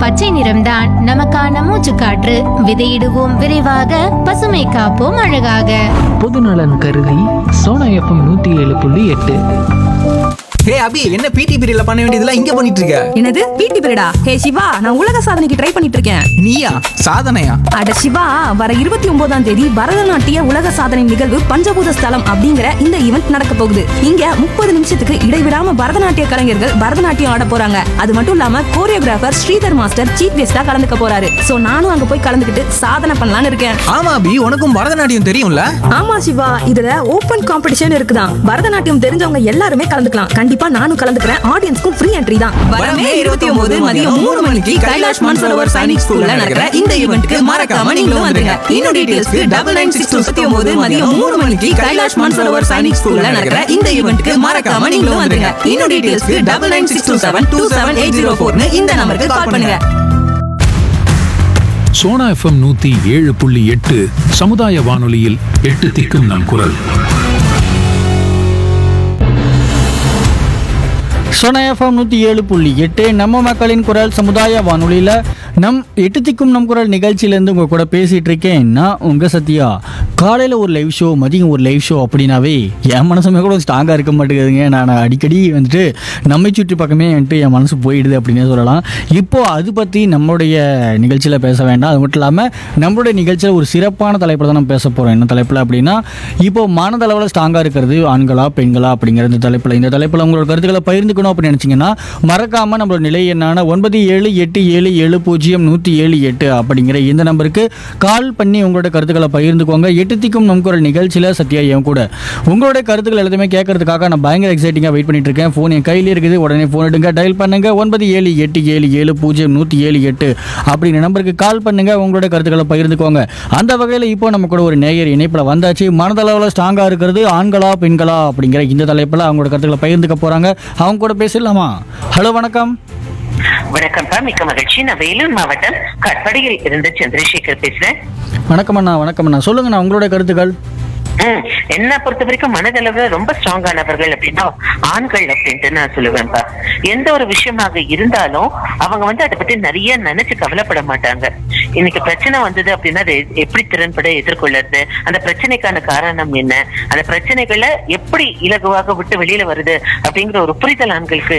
பச்சை நிறம்தான் நமக்கான மூச்சுக்காற்று. விதையிடுவோம் விரைவாக, பசுமை காப்போம் அழகாக. பொதுநலன் கருதி சோனா FM 107.8. ஹே அபி, என்ன பிடி பீரியட்ல பண்ண வேண்டியதெல்லாம் இங்க பண்ணிட்டு இருக்க? என்னது பிடி பீரியடா? ஹே சிவா, நான் உலக சாதனைக்கு ட்ரை பண்ணிட்டு இருக்கேன். நீயா? சாதனையா? அட சிவா, வர 29ஆம் தேதி பரதநாட்டிய உலக சாதனை நிகழ்வு பஞ்சபூத ஸ்தலம் அப்படிங்கிற இந்த ஈவென்ட் நடக்க போகுது. இங்க 30 நிமிஷத்துக்கு இடைவிடாம பரதநாட்டிய கலைஞர்கள் பரதநாட்டியம் ஆட போறாங்க. அது மட்டும் இல்லாம கோரியோகிராஃபர் ஸ்ரீதர் மாஸ்டர் சீஃப் கெஸ்டா கலந்துக்க போறாரு. சோ நானும் அங்க போய் கலந்துக்கிட்டு சாதனை பண்ணலாம்னு இருக்கேன். ஆமா அபி, உனக்கும் பரதநாட்டியம் தெரியும்ல? ஆமா சிவா, இதுல ஓபன் காம்படிஷன் இருக்குதான். பரதநாட்டியம் தெரிஞ்சவங்க எல்லாருமே கலந்துக்கலாம். கண்டிப்பா நானும் கலந்துக்கிறேன். ஆடியன்ஸ்க்கும் ஃப்ரீ என்ட்ரி தான். வரமே 29 மதியம் 3 மணிக்கு கைலாஷ் மான்சரோவர் சைனிக் ஸ்கூல்ல நடக்கிற இந்த ஈவென்ட்க்கு மறக்காம நீங்களும் வந்துருங்க. இன்னும் டீடைல்ஸ்க்கு 9962 மதியம் 3 மணிக்கு கைலாஷ் மான்சரோவர் சைனிக் ஸ்கூல்ல நடக்கிற இந்த ஈவென்ட்க்கு மறக்காம நீங்களும் வந்துருங்க. இன்னும் டீடைல்ஸ்க்கு 9962727804 இந்த நம்பருக்கு கால் பண்ணுங்க. சோனா FM 107.8 சமுதாய வானொலியில் 8 திக்கும் நம் குரல். சோனா FM 107.8 நம்ம மக்களின் குரல் சமுதாய வானொலியில் 8 திக்கும் நம் குரல் நிகழ்ச்சியிலேருந்து உங்கள் கூட பேசிகிட்டு இருக்கேன். நான் உங்கள் சத்யா. காலையில் ஒரு லைவ் ஷோ, மதியம் ஒரு லைவ் ஷோ அப்படின்னாவே என் மனசுமே கூட ஸ்ட்ராங்காக இருக்க மாட்டேங்குதுங்க. நான் அடிக்கடி வந்துட்டு நம்மை சுற்றி பக்கமே வந்துட்டு என் மனசு போயிடுது அப்படின்னே சொல்லலாம். இப்போது அது பற்றி நம்மளுடைய நிகழ்ச்சியில் பேச வேண்டாம். அது மட்டும் இல்லாமல் நம்மளுடைய நிகழ்ச்சியில் ஒரு சிறப்பான தலைப்பில் தான் நம்ம பேச போகிறோம். என்ன தலைப்பில் அப்படின்னா, இப்போது மனதளவில் ஸ்ட்ராங்காக இருக்கிறது ஆண்களா பெண்களா அப்படிங்கிற இந்த தலைப்பில் உங்களோட கருத்துக்களை பகிர்ந்துக்கணும் அப்படின்னு நினச்சிங்கன்னா மறக்காமல் நம்மளோட நிலை என்னான 9787700178 அப்படிங்கிற இந்த நம்பருக்கு கால் பண்ணி உங்களோட கருத்துக்களை பகிர்ந்துக்கோங்க. 8 திக்கும் நம் குரல் நிகழ்ச்சியில் சத்யா என் கூட உங்களோட கருத்துக்கள் எல்லாத்தையுமே கேட்கறதுக்காக நான் பயங்கர எக்ஸைட்டிங்காக வெயிட் பண்ணிட்டு இருக்கேன். ஃபோன் என் கையில் இருக்குது, உடனே ஃபோன் எடுங்க, டயல் பண்ணுங்க 9787700178 அப்படிங்கிற நம்பருக்கு கால் பண்ணுங்க, உங்களோட கருத்துக்களை பகிர்ந்துக்கோங்க. அந்த வகையில் இப்போ நம்ம கூட ஒரு நேயர் இணைப்பில் வந்தாச்சு. மனதளவில் ஸ்ட்ராங்காக இருக்கிறது ஆண்களா பெண்களா அப்படிங்கிற இந்த தலைப்பில் அவங்களோட கருத்துக்களை பகிர்ந்துக்க போகிறாங்க. அவங்க கூட பேசலாமா? ஹலோ, வணக்கம். வணக்கம்ப்பா, மிக்க மகிழ்ச்சி. நான் வேலூர் மாவட்டம் கட்படியில் இருந்து சந்திரசேகர் பேசுறேன். வணக்கம் அண்ணா. வணக்கம் அண்ணா, சொல்லுங்கண்ணா உங்களோட கருத்துக்கள். என்ன பொறுத்த வரைக்கும் மனதளவுல ரொம்ப ஸ்ட்ராங்கானவர்கள் அப்படின்னா ஆண்கள் அப்படின்ட்டு நான் சொல்லுவேன்ப்பா. எந்த ஒரு விஷயமாக இருந்தாலும் அவங்க அதை பத்தி நிறைய நினைச்சு கவலைப்பட மாட்டாங்க. இன்னைக்கு பிரச்சனை வந்தது அப்படின்னா அதை எப்படி திறன்பட எதிர்கொள்ளுறது, அந்த பிரச்சனைக்கான காரணம் என்ன, அந்த பிரச்சனைகளை எப்படி இலகுவாக விட்டு வெளியில வருது அப்படிங்கிற ஒரு புரிதல் ஆண்களுக்கு